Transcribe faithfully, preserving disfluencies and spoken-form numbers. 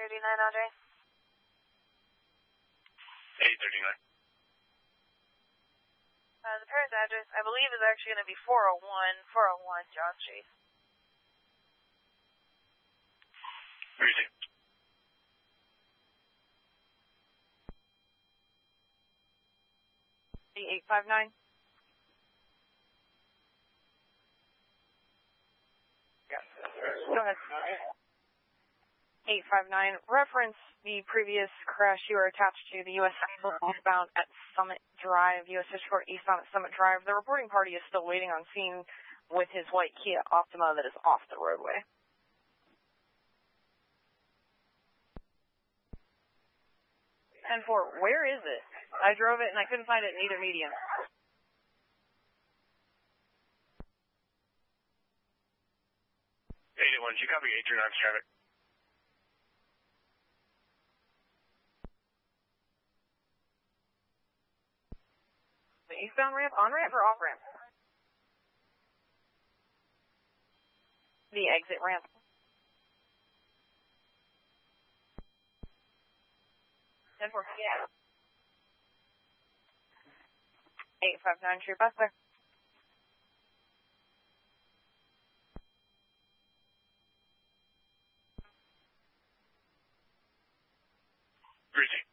thirty-nine, Andre. eight thirty-nine. Uh, the parent's address, I believe, is actually going to be four oh one John Street. Where is it? eight five nine. Go ahead. eight five nine. Reference the previous crash you were attached to, the U S eastbound at Summit Drive, U S fifty-four eastbound at Summit Drive. The reporting party is still waiting on scene with his white Kia Optima that is off the roadway. ten four, where is it? I drove it and I couldn't find it in either medium. eight eight one, did you copy eight three nine traffic? The eastbound ramp, on ramp or off ramp? The exit ramp. ten four, yeah. eight five nine, true bus there. Where is he?